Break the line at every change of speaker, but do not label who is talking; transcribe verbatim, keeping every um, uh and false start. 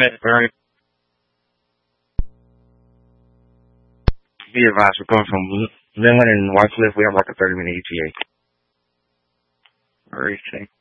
Very. Be advised, we're coming from Linwood and Wycliffe. We have like a thirty minute E T A. All right.